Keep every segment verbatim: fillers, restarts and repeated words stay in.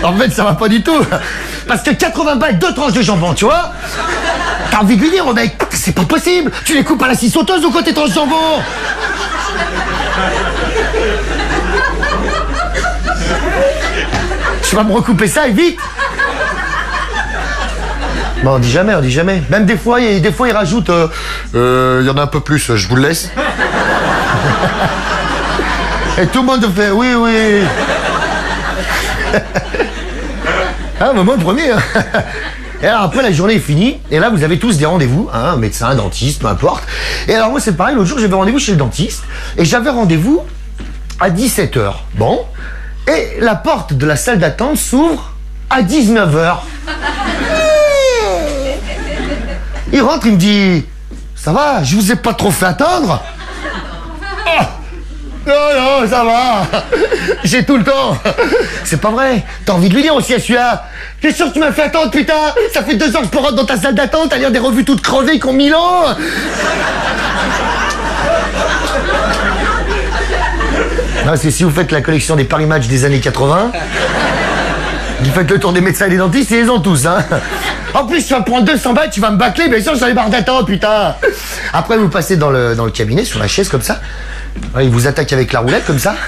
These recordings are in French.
En fait, ça va pas du tout. Parce que quatre-vingts balles, deux tranches de jambon, tu vois. T'as envie de lui dire au mec, c'est pas possible. Tu les coupes à la scie sauteuse ou quoi tes tranches de jambon? Tu vas me recouper ça et vite. Bon, on dit jamais, on dit jamais. Même des fois, il, des fois, il rajoute. Euh, euh, y en a un peu plus, je vous le laisse. Et tout le monde fait oui, oui. Ah, mais moi le premier. Hein. Et alors après, la journée est finie. Et là, vous avez tous des rendez-vous. Hein, médecin, dentiste, peu importe. Et alors moi, c'est pareil. L'autre jour, j'avais rendez-vous chez le dentiste. Et j'avais rendez-vous à dix-sept heures. Bon. Et la porte de la salle d'attente s'ouvre à dix-neuf heures. Il rentre, il me dit « Ça va, je vous ai pas trop fait attendre ?» Oh, non, non, ça va. J'ai tout le temps. C'est pas vrai. T'as envie de lui dire aussi à celui-là. T'es sûr que tu m'as fait attendre, putain? Ça fait deux ans que je peux rentrer dans ta salle d'attente à lire des revues toutes crevées qui ont mille ans. Non, parce que si vous faites la collection des Paris Match des années quatre-vingts, vous faites le tour des médecins et des dentistes, ils les ont tous, hein. En plus, tu vas me prendre deux cents balles, tu vas me bâcler, bien sûr, sur les barres d'attente, putain. Après, vous passez dans le, dans le cabinet, sur la chaise, comme ça. Ouais, il vous attaque avec la roulette, comme ça.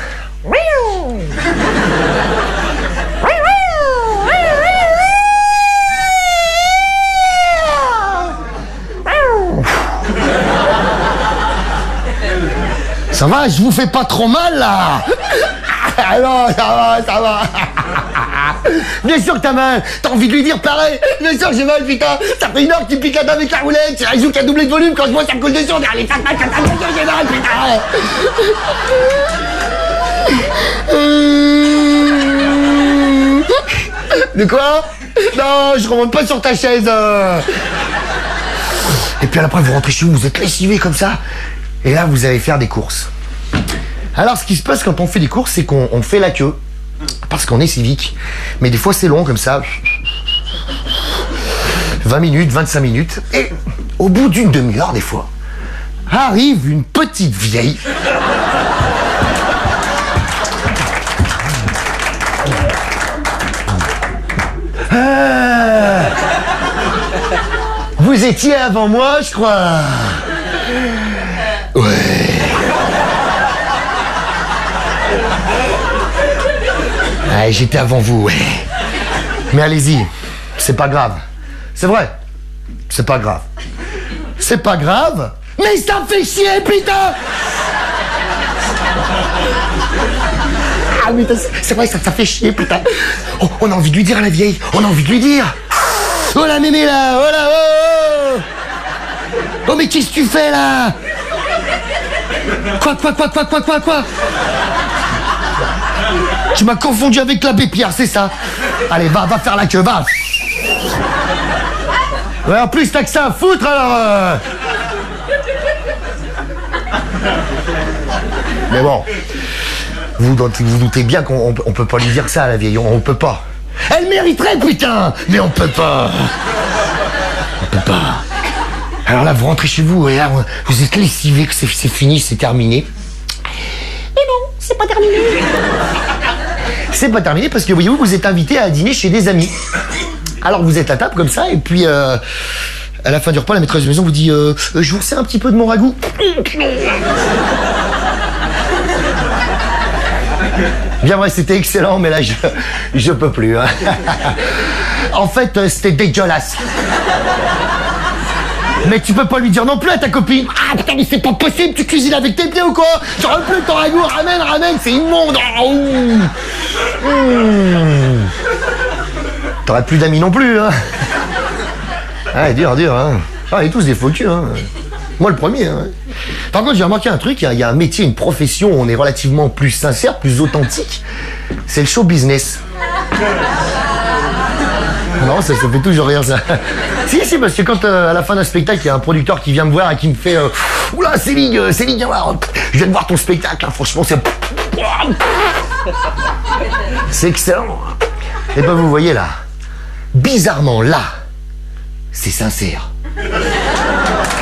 Ça va, je vous fais pas trop mal, là. Ah non, ça va, ça va. Bien sûr que t'as mal. T'as envie de lui dire pareil. Bien sûr que j'ai mal, putain. Ça fait une heure que tu piques la dame avec la roulette. C'est un joue qui a doublé de volume. Quand je vois ça coule dessus, on dit allez, ça passe, ça passe, j'ai mal, putain. De quoi? Non, je remonte pas sur ta chaise. Et puis après, vous rentrez chez vous, vous êtes lessivé comme ça. Et là, vous allez faire des courses. Alors, ce qui se passe quand on fait des courses, c'est qu'on on fait la queue. Parce qu'on est civique. Mais des fois, c'est long, comme ça. vingt minutes, vingt-cinq minutes. Et au bout d'une demi-heure, des fois, arrive une petite vieille. Ah, vous étiez avant moi, je crois. Ouais. Ah, j'étais avant vous, ouais. Mais allez-y, c'est pas grave. C'est vrai, c'est pas grave. C'est pas grave, mais ça fait chier, putain. Ah oui, c'est vrai, ça, ça fait chier, putain. Oh, on a envie de lui dire à la vieille, on a envie de lui dire. Oh la mémé là, oh là, oh, oh. Oh mais qu'est-ce que tu fais là? Quoi, quoi, quoi, quoi, quoi, quoi, quoi? Tu m'as confondu avec l'abbé Pierre, c'est ça? Allez, va, va faire la queue, va. Ouais, en plus, t'as que ça à foutre, alors... Euh... Mais bon, vous vous doutez bien qu'on on peut pas lui dire ça à la vieille, on, on peut pas. Elle mériterait, putain. Mais on peut pas. On peut pas. Alors là, vous rentrez chez vous, et là, vous êtes lessivé, que c'est fini, c'est terminé. Mais non, c'est pas terminé. C'est pas terminé parce que, voyez-vous, vous êtes invité à dîner chez des amis. Alors vous êtes à table comme ça, et puis, euh, à la fin du repas, la maîtresse de maison vous dit euh, « Je vous sers un petit peu de mon ragoût. » Bien vrai, c'était excellent, mais là, je, je peux plus. Hein. En fait, c'était dégueulasse. Mais tu peux pas lui dire non plus à ta copine. Ah putain, mais c'est pas possible, tu cuisines avec tes pieds ou quoi? J'aurais plus ton ragoût, ramène, ramène, c'est immonde. Oh, mmh. T'aurais plus d'amis non plus, hein. Ah, dur, dur, hein. Ah, et tous des faux culs, hein. Moi le premier, hein. Par contre, j'ai remarqué un truc, il y, y a un métier, une profession où on est relativement plus sincère, plus authentique. C'est le show business. Non, ça, ça fait toujours rire, ça. Si, si, parce que quand, euh, à la fin d'un spectacle, il y a un producteur qui vient me voir et qui me fait euh, « Oula, Céline, Céline, viens voir, je viens de voir ton spectacle, hein, franchement, c'est... » C'est excellent. Et ben, vous voyez, là, bizarrement, là, c'est sincère.